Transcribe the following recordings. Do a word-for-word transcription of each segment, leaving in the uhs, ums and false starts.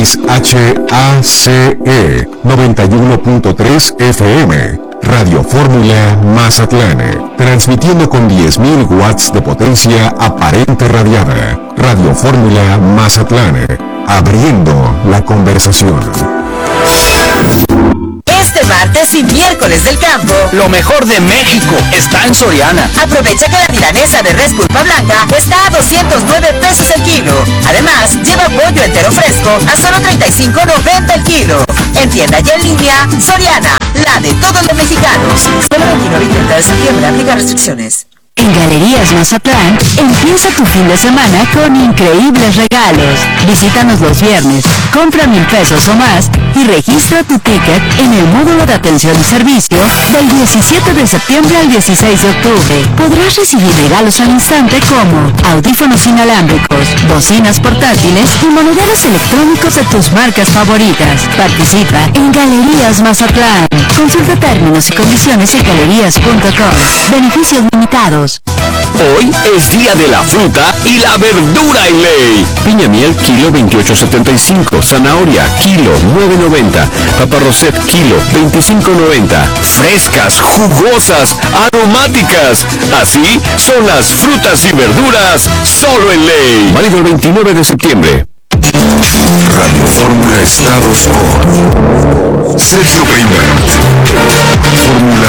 es H A C E noventa y uno punto tres F M. Radio Fórmula Mazatlán, transmitiendo con diez mil watts de potencia aparente radiada. Radio Fórmula Mazatlán, abriendo la conversación. Este martes y miércoles del campo, lo mejor de México está en Soriana. Aprovecha que la milanesa de res pulpa blanca está a doscientos nueve pesos el kilo. Además, lleva pollo entero fresco a solo treinta y cinco noventa el kilo. En tienda y en línea, Soriana, la de todos los mexicanos. Solo veintinueve y treinta de septiembre, aplica restricciones. En Galerías Mazatlán, empieza tu fin de semana con increíbles regalos. Visítanos los viernes, compra mil pesos o más y registra tu ticket en el módulo de atención y servicio del diecisiete de septiembre al dieciséis de octubre. Podrás recibir regalos al instante como audífonos inalámbricos, bocinas portátiles y monederos electrónicos de tus marcas favoritas. Participa en Galerías Mazatlán. Consulta términos y condiciones en galerías punto com. Beneficios limitados. Hoy es día de la fruta y la verdura en ley. Piña miel kilo veintiocho setenta y cinco, zanahoria kilo nueve noventa, papa rosette kilo veinticinco noventa. Frescas, jugosas, aromáticas. Así son las frutas y verduras solo en ley. Válido el veintinueve de septiembre. Radio Fórmula Estados con Sergio Peña. Fórmula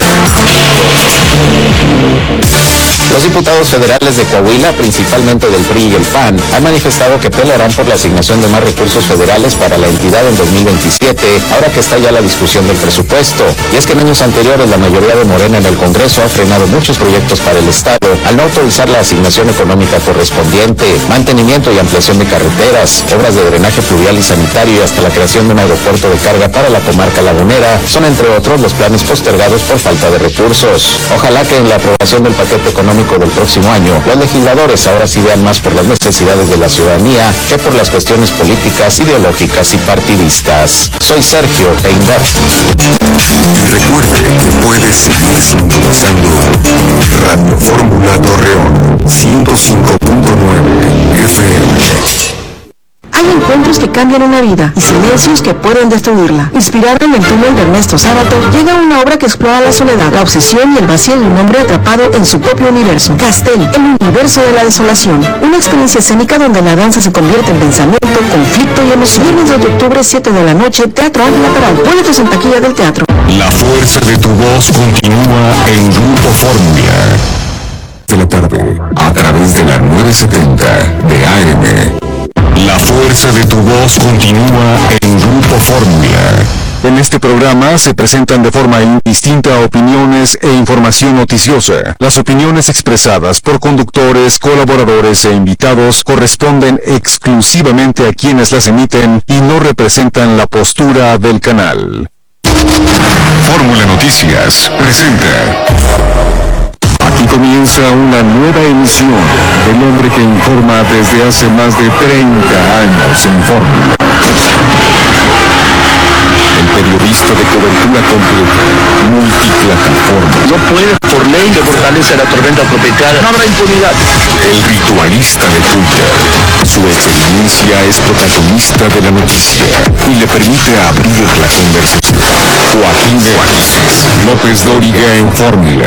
Los diputados federales de Coahuila, principalmente del P R I y el P A N, han manifestado que pelearán por la asignación de más recursos federales para la entidad en dos mil veintisiete, ahora que está ya la discusión del presupuesto. Y es que en años anteriores la mayoría de Morena en el Congreso ha frenado muchos proyectos para el Estado al no autorizar la asignación económica correspondiente, mantenimiento y ampliación de carreteras, obras de drenaje pluvial y sanitario y hasta la creación de un aeropuerto de carga para la comarca lagunera, son entre otros los planes postergados por falta de recursos. Ojalá que en la aprobación del paquete económico del próximo año, los legisladores ahora sí vean más por las necesidades de la ciudadanía que por las cuestiones políticas, ideológicas y partidistas. Soy Sergio Peindar. Recuerde que puede seguir sintonizando Radio Fórmula Torreón ciento cinco punto nueve F M. Hay encuentros que cambian una vida y silencios que pueden destruirla. Inspirado en el túnel de Ernesto Sábato, llega una obra que explora la soledad, la obsesión y el vacío de un hombre atrapado en su propio universo. Castel, el universo de la desolación. Una experiencia escénica donde la danza se convierte en pensamiento, conflicto y emoción. Viernes dos de octubre, siete de la noche, Teatro Ángel Lateral. Boletos en taquilla del teatro. La fuerza de tu voz continúa en Grupo Fórmula. De la tarde, a través de la novecientos setenta de A M. La fuerza de tu voz continúa en Grupo Fórmula. En este programa se presentan de forma indistinta opiniones e información noticiosa. Las opiniones expresadas por conductores, colaboradores e invitados corresponden exclusivamente a quienes las emiten y no representan la postura del canal. Fórmula Noticias presenta. Aquí comienza una nueva emisión del hombre que informa desde hace más de treinta años en Fórmula. El periodista de cobertura completa, multiplataforma. No puede, por ley, de fortaleza la tormenta tropical. No habrá impunidad. El ritualista de Twitter. Su experiencia es protagonista de la noticia y le permite abrir la conversación. Joaquín López Dóriga en Fórmula.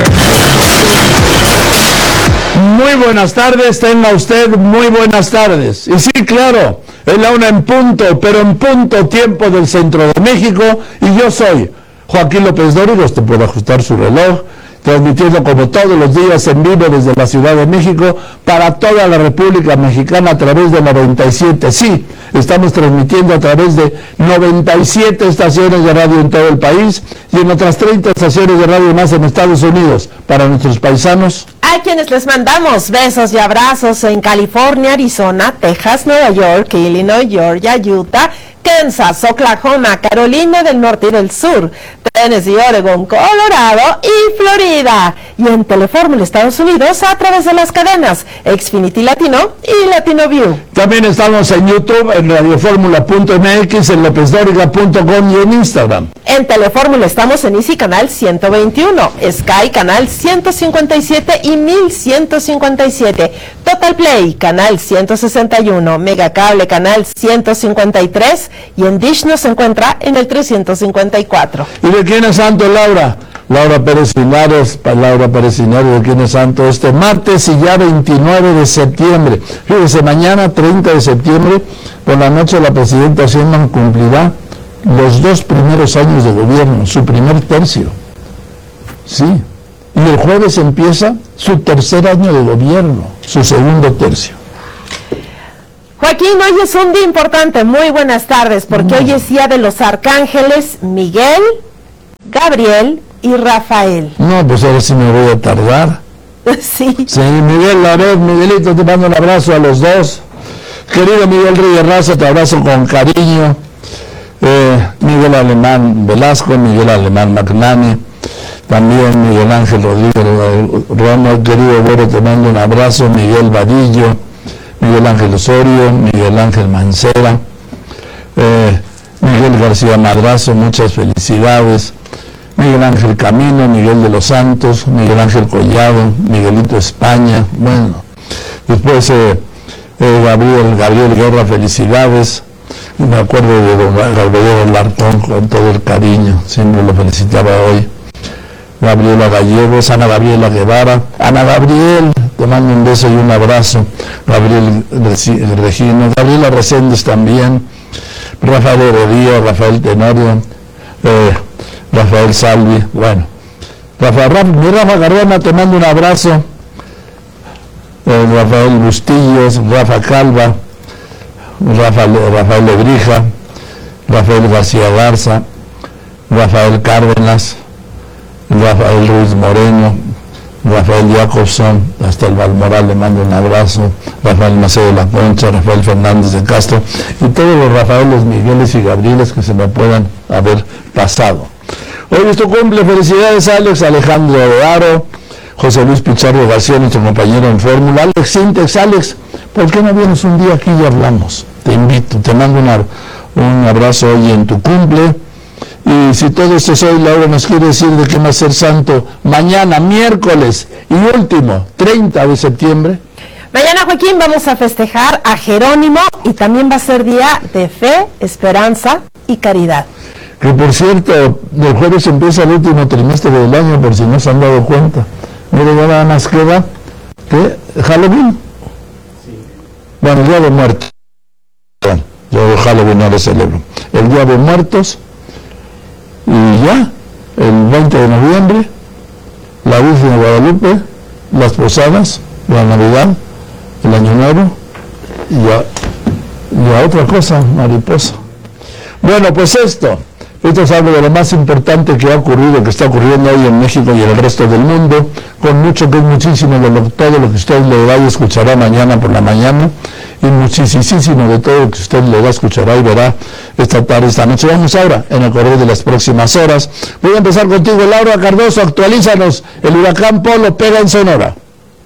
Muy buenas tardes, tenga usted muy buenas tardes. Y sí, claro, es la una en punto, pero en punto tiempo del centro de México, y yo soy Joaquín López Dóriga. Usted puede ajustar su reloj, transmitiendo como todos los días en vivo desde la Ciudad de México para toda la República Mexicana a través de noventa y siete. Sí, estamos transmitiendo a través de noventa y siete estaciones de radio en todo el país y en otras treinta estaciones de radio más en Estados Unidos para nuestros paisanos. A quienes les mandamos besos y abrazos en California, Arizona, Texas, Nueva York, Illinois, Georgia, Utah, Kansas, Oklahoma, Carolina del Norte y del Sur, Tennessee, Oregon, Colorado y Florida. Y en Telefórmula Estados Unidos a través de las cadenas Xfinity Latino y Latino View. También estamos en YouTube, en radioformula punto m x, en lópez dóriga punto com y en Instagram. En Telefórmula estamos en Easy Canal ciento veintiuno, Sky Canal ciento cincuenta y siete y mil ciento cincuenta y siete, Total Play Canal ciento sesenta y uno, Megacable Canal ciento cincuenta y tres y en Dish nos encuentra en el trescientos cincuenta y cuatro. ¿Y de quién es santo, Laura? Laura Pérez Linares, Laura Pérez Linares, ¿de quién es santo? Este martes y ya veintinueve de septiembre. Fíjese, mañana treinta de septiembre, por la noche la presidenta Sheinbaum cumplirá los dos primeros años de gobierno, su primer tercio. Sí. Y el jueves empieza su tercer año de gobierno, su segundo tercio. Joaquín, hoy es un día importante. Muy buenas tardes, porque hoy es día de los arcángeles Miguel, Gabriel y Rafael. No, pues ahora sí me voy a tardar. Sí. Sí, Miguel, a ver, Miguelito, te mando un abrazo a los dos. Querido Miguel Reyes Raza, te abrazo con cariño. Eh, Miguel Alemán Velasco, Miguel Alemán Magnani, también Miguel Ángel Rodríguez Ramos, querido Güero, te mando un abrazo. Miguel Vadillo, Miguel Ángel Osorio, Miguel Ángel Mancera, eh, Miguel García Madrazo, muchas felicidades. Miguel Ángel Camino, Miguel de los Santos, Miguel Ángel Collado, Miguelito España, bueno, después eh, eh, Gabriel, Gabriel Guerra, felicidades. Me acuerdo de don Gabriel Lartón con todo el cariño, siempre lo felicitaba hoy. Gabriela Gallegos, Ana Gabriela Guevara, Ana Gabriel, te mando un beso y un abrazo. Gabriel Regino, Gabriela Reséndez también, Rafael Heredia, Rafael Tenorio, eh, Rafael Salvi, bueno, Rafa, Rafa, mi Rafa Cardona, te mando un abrazo. eh, Rafael Bustillos, Rafa Calva, Rafael, Rafael Lebrija, Rafael García Garza, Rafael Cárdenas, Rafael Ruiz Moreno, Rafael Jacobson, hasta el Valmoral le mando un abrazo, Rafael Macedo de la Concha, Rafael Fernández de Castro y todos los Rafaeles, Migueles y Gabrieles que se me puedan haber pasado. Hoy es tu cumple, felicidades Alex, Alejandro Aro, José Luis Pichardo García, nuestro compañero en Fórmula, Alex Sintex. Alex, ¿por qué no vienes un día aquí y hablamos? Te invito, te mando una, un abrazo hoy en tu cumple. Y si todo esto es hoy, Laura nos quiere decir de qué va a ser santo mañana, miércoles y último, treinta de septiembre. Mañana, Joaquín, vamos a festejar a Jerónimo y también va a ser día de fe, esperanza y caridad. Que por cierto, el jueves empieza el último trimestre del año, por si no se han dado cuenta. Mire, ya nada más queda que Halloween. Sí. Bueno, el Día de Muertos. Bueno, yo Halloween no lo celebro. El Día de Muertos. Y ya, el veinte de noviembre, la Virgen de Guadalupe, las posadas, la Navidad, el Año Nuevo, y a, y a otra cosa, mariposa. Bueno, pues esto, esto es algo de lo más importante que ha ocurrido, que está ocurriendo hoy en México y en el resto del mundo, con mucho que es muchísimo de lo, todo lo que usted le va y escuchará mañana por la mañana, y muchísimo de todo lo que usted le va a escuchar y verá esta tarde, esta noche. Vamos ahora en el correo de las próximas horas. Voy a empezar contigo, Laura Cardoso, actualízanos, el huracán Polo pega en Sonora.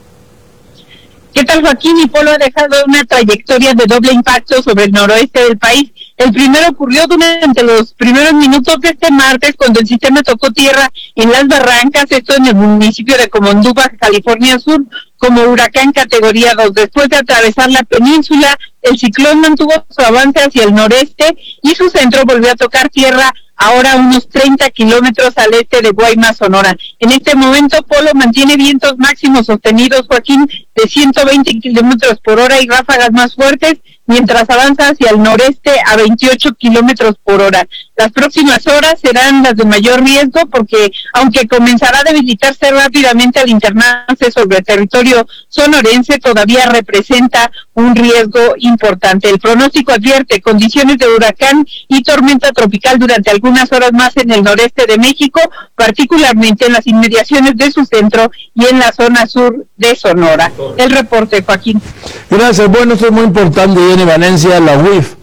¿Qué tal, Joaquín? Y Polo ha dejado una trayectoria de doble impacto sobre el noroeste del país. El primero ocurrió durante los primeros minutos de este martes, cuando el sistema tocó tierra en Las Barrancas, esto en el municipio de Comondú, Baja California Sur, como huracán categoría dos. Después de atravesar la península, el ciclón mantuvo su avance hacia el noreste y su centro volvió a tocar tierra ahora a unos treinta kilómetros al este de Guaymas, Sonora. En este momento, Polo mantiene vientos máximos sostenidos, Joaquín, de ciento veinte kilómetros por hora y ráfagas más fuertes, mientras avanza hacia el noreste a veintiocho kilómetros por hora. Las próximas horas serán las de mayor riesgo porque, aunque comenzará a debilitarse rápidamente al internarse sobre el territorio sonorense, todavía representa un riesgo importante. El pronóstico advierte condiciones de huracán y tormenta tropical durante algunas horas más en el noreste de México, particularmente en las inmediaciones de su centro y en la zona sur de Sonora. El reporte, Joaquín. Gracias. Bueno, esto es muy importante, Jenny Valencia, la U I F,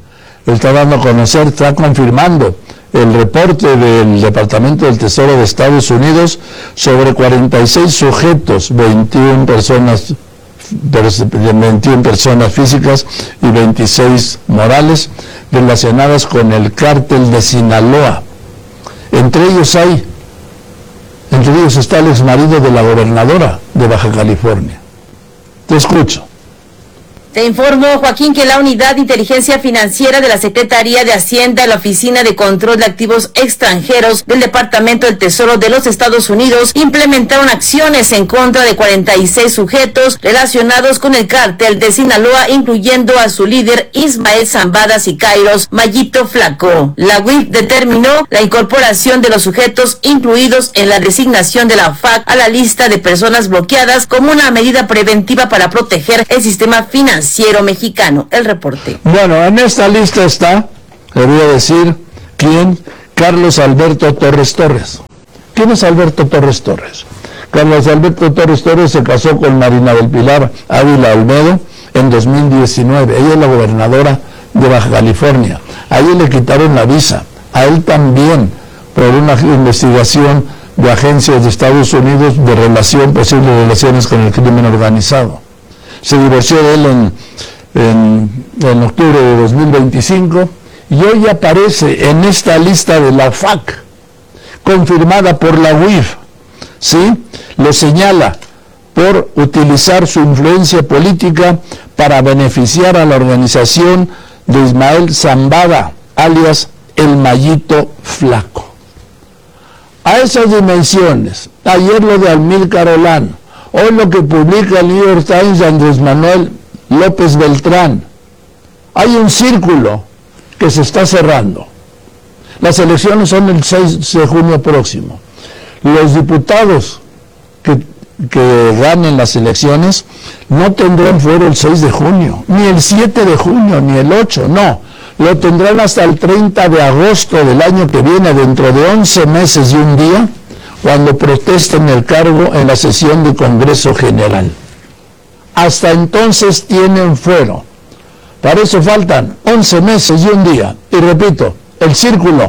está dando a conocer, está confirmando el reporte del Departamento del Tesoro de Estados Unidos sobre cuarenta y seis sujetos, veintiuna personas, veintiuna personas físicas y veintiséis morales relacionadas con el cártel de Sinaloa. Entre ellos hay, entre ellos está el exmarido de la gobernadora de Baja California. Te escucho. Te informo, Joaquín, que la Unidad de Inteligencia Financiera de la Secretaría de Hacienda y la Oficina de Control de Activos Extranjeros del Departamento del Tesoro de los Estados Unidos implementaron acciones en contra de cuarenta y seis sujetos relacionados con el cártel de Sinaloa, incluyendo a su líder Ismael Zambada Siqueiros, Mayito Flaco. La U I F determinó la incorporación de los sujetos incluidos en la designación de la F A C a la lista de personas bloqueadas como una medida preventiva para proteger el sistema financiero mexicano. El reporte. Bueno, en esta lista está, le voy a decir, ¿quién? Carlos Alberto Torres Torres. ¿Quién es Alberto Torres Torres? Carlos Alberto Torres Torres se casó con Marina del Pilar Ávila Olmedo en dos mil diecinueve. Ella es la gobernadora de Baja California. A ella le quitaron la visa. A él también, por una investigación de agencias de Estados Unidos de relación, posibles relaciones con el crimen organizado. Se divorció de él en, en, en octubre de dos mil veinticinco y hoy aparece en esta lista de la F A C, confirmada por la U I F, ¿sí? Lo señala por utilizar su influencia política para beneficiar a la organización de Ismael Zambada, alias el Mayito Flaco. A esas dimensiones, ayer lo de Amílcar Olano, hoy lo que publica el New York Times de Andrés Manuel López Beltrán. Hay un círculo que se está cerrando. Las elecciones son el seis de junio próximo. Los diputados que, que ganen las elecciones no tendrán fuero el seis de junio, ni el siete de junio, ni el ocho, no. Lo tendrán hasta el treinta de agosto del año que viene, dentro de once meses y un día, cuando protesten el cargo en la sesión del Congreso General. Hasta entonces tienen fuero. Para eso faltan once meses y un día. Y repito, el círculo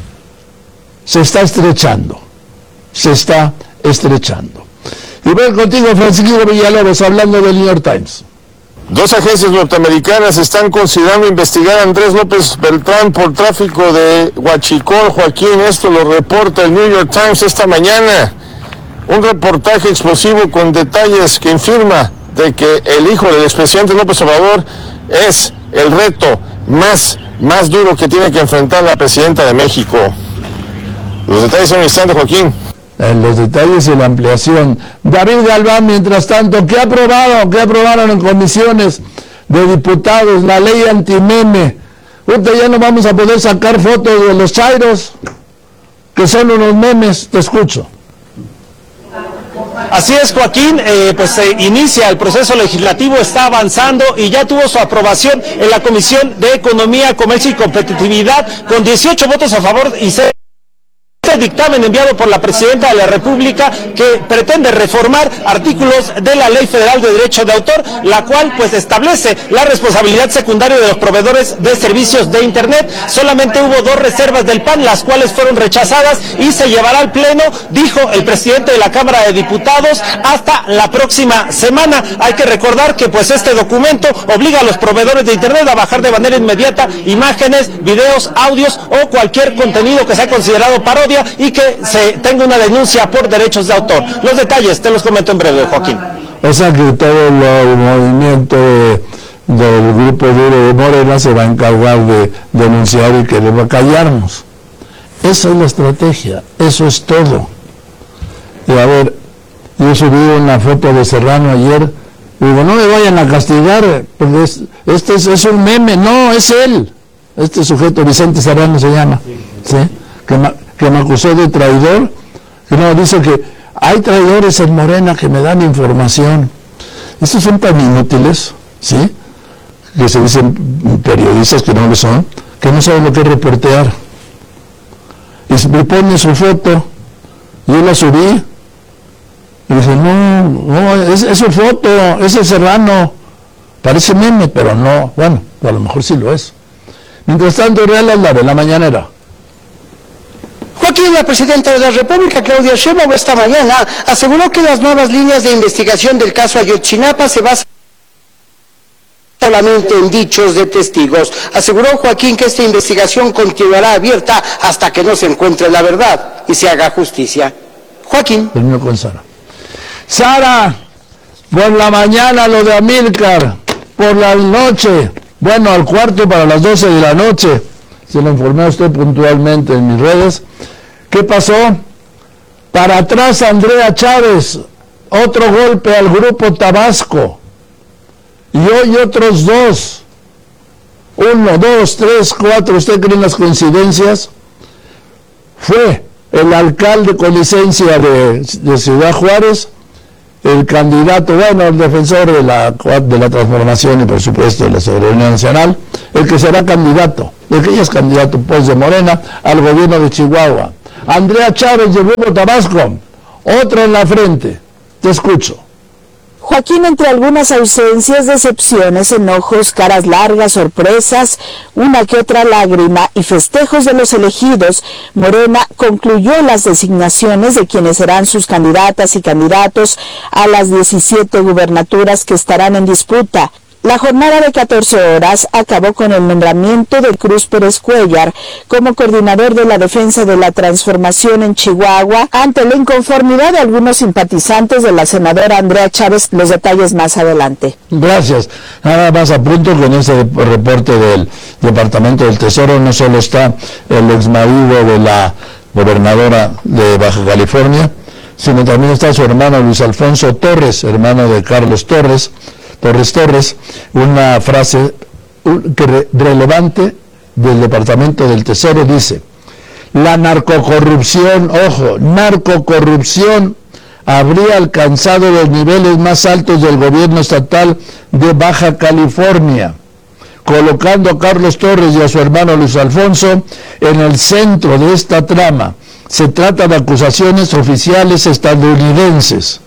se está estrechando. Se está estrechando. Y voy contigo, Francisco Villalobos, hablando del New York Times. Dos agencias norteamericanas están considerando investigar a Andrés López Beltrán por tráfico de huachicol. Joaquín, esto lo reporta el New York Times esta mañana. Un reportaje explosivo con detalles que informa de que el hijo del expresidente López Obrador es el reto más, más duro que tiene que enfrentar la presidenta de México. Los detalles en un instante, Joaquín. En los detalles y la ampliación. David Galván, mientras tanto, ¿qué aprobaron? ¿Qué aprobaron en comisiones de diputados? La ley antimeme. Usted ya no vamos a poder sacar fotos de los chairos, que son unos memes. Te escucho. Así es, Joaquín, eh, pues se inicia el proceso legislativo, está avanzando y ya tuvo su aprobación en la Comisión de Economía, Comercio y Competitividad, con dieciocho votos a favor y seis. Este dictamen enviado por la Presidenta de la República, que pretende reformar artículos de la Ley Federal de Derecho de Autor, la cual pues establece la responsabilidad secundaria de los proveedores de servicios de Internet. Solamente hubo dos reservas del P A N, las cuales fueron rechazadas y se llevará al Pleno, dijo el presidente de la Cámara de Diputados, hasta la próxima semana. Hay que recordar que pues este documento obliga a los proveedores de Internet a bajar de manera inmediata imágenes, videos, audios o cualquier contenido que sea considerado parodia y que se tenga una denuncia por derechos de autor. Los detalles te los comento en breve, Joaquín. O sea que todo el movimiento de, del Grupo Duro de Morena se va a encargar de denunciar y que le va a callarnos. Esa es la estrategia, eso es todo. Y a ver, yo subí una foto de Serrano ayer, y digo, no me vayan a castigar, porque es, este es, es un meme, no, es él. Este sujeto, Vicente Serrano se llama, ¿sí? Que me, que me acusó de traidor, que no, dice que hay traidores en Morena que me dan información. Estos son tan inútiles, ¿sí? Que se dicen periodistas que no lo son, que no saben lo que es reportear. Y me pone su foto, yo la subí, y dice, no, no, es, es su foto, es el Serrano, parece meme, pero no, bueno, a lo mejor sí lo es. Mientras tanto, Real Aldave, la mañanera. Joaquín, la presidenta de la República, Claudia Sheinbaum, esta mañana aseguró que las nuevas líneas de investigación del caso Ayotzinapa se basan solamente en dichos de testigos. Aseguró Joaquín que esta investigación continuará abierta hasta que no se encuentre la verdad y se haga justicia. Joaquín. Termino con Sara. Sara, por la mañana lo de Amílcar, por la noche, bueno, al cuarto para las doce de la noche, se lo informé a usted puntualmente en mis redes. ¿Qué pasó? Para atrás Andrea Chávez, otro golpe al grupo Tabasco. Y hoy otros dos. Uno, dos, tres, cuatro. ¿Usted cree en las coincidencias? Fue el alcalde con licencia de, de Ciudad Juárez, el candidato, bueno, el defensor de la, de la transformación y por supuesto de la soberanía nacional, el que será candidato, el que ya es candidato pues de Morena al gobierno de Chihuahua. Andrea Chávez del grupo Tabasco, otro en la frente. Te escucho. Joaquín, entre algunas ausencias, decepciones, enojos, caras largas, sorpresas, una que otra lágrima y festejos de los elegidos, Morena concluyó las designaciones de quienes serán sus candidatas y candidatos a las diecisiete gubernaturas que estarán en disputa. La jornada de catorce horas acabó con el nombramiento de Cruz Pérez Cuellar como coordinador de la defensa de la transformación en Chihuahua ante la inconformidad de algunos simpatizantes de la senadora Andrea Chávez. Los detalles más adelante. Gracias. Nada más apunto con ese reporte del Departamento del Tesoro. No solo está el exmarido de la gobernadora de Baja California, sino también está su hermano Luis Alfonso Torres, hermano de Carlos Torres, Torres Torres, una frase que re, relevante del Departamento del Tesoro dice: la narcocorrupción, ojo, narcocorrupción habría alcanzado los niveles más altos del gobierno estatal de Baja California, colocando a Carlos Torres y a su hermano Luis Alfonso en el centro de esta trama. Se trata de acusaciones oficiales estadounidenses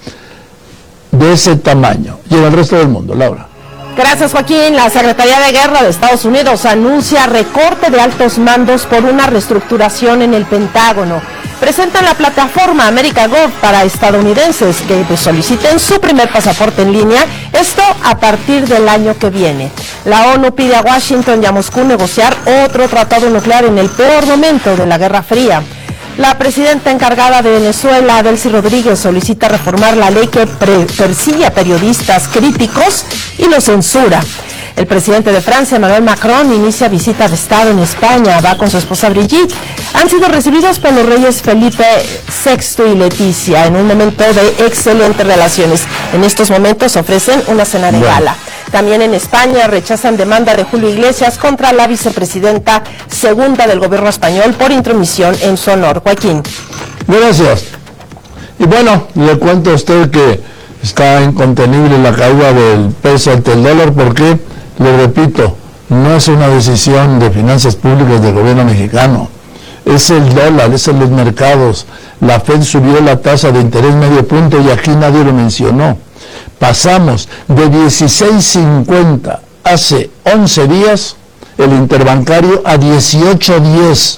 de ese tamaño. Y en el resto del mundo, Laura. Gracias, Joaquín. La Secretaría de Guerra de Estados Unidos anuncia recorte de altos mandos por una reestructuración en el Pentágono. Presentan la plataforma AmericaGov para estadounidenses que soliciten su primer pasaporte en línea, esto a partir del año que viene. La ONU pide a Washington y a Moscú negociar otro tratado nuclear en el peor momento de la Guerra Fría. La presidenta encargada de Venezuela, Delcy Rodríguez, solicita reformar la ley que persigue a periodistas críticos y los censura. El presidente de Francia, Emmanuel Macron, inicia visita de Estado en España. Va con su esposa Brigitte. Han sido recibidos por los reyes Felipe sexto y Leticia en un momento de excelentes relaciones. En estos momentos ofrecen una cena de gala. También en España rechazan demanda de Julio Iglesias contra la vicepresidenta segunda del gobierno español por intromisión en su honor. Joaquín. Gracias. Y bueno, le cuento a usted que está incontenible la caída del peso ante el dólar porque, le repito, no es una decisión de finanzas públicas del gobierno mexicano. Es el dólar, es en los mercados. La Fed subió la tasa de interés medio punto y aquí nadie lo mencionó. Pasamos de dieciséis cincuenta hace once días el interbancario a dieciocho diez.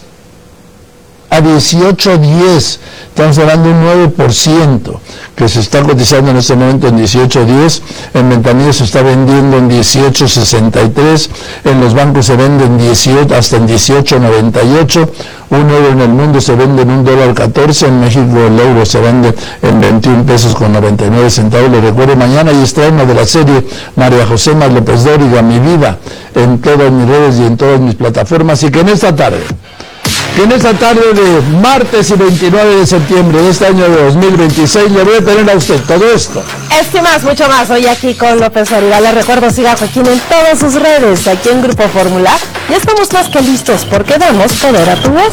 A dieciocho diez, estamos hablando de un nueve por ciento que se está cotizando en este momento en dieciocho diez, en ventanilla se está vendiendo en dieciocho sesenta y tres, en los bancos se vende en dieciocho, hasta en dieciocho noventa y ocho, un euro en el mundo se vende en un dólar catorce, en México el euro se vende en veintiún pesos con noventa y nueve centavos. Le recuerdo, mañana hay estreno de la serie María José Mar López Dóriga, Mi Vida, en todas mis redes y en todas mis plataformas, y que en esta tarde que en esta tarde de martes y veintinueve de septiembre de este año de dos mil veintiséis le voy a tener a usted todo esto. Este más, mucho más, hoy aquí con López Dóriga. Les recuerdo, siga a Joaquín en todas sus redes, aquí en Grupo Fórmula. Ya estamos más que listos porque damos poder a tu voz.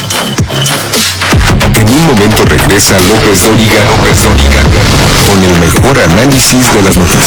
En un momento regresa López Dóriga, López Dóriga, con el mejor análisis de las noticias.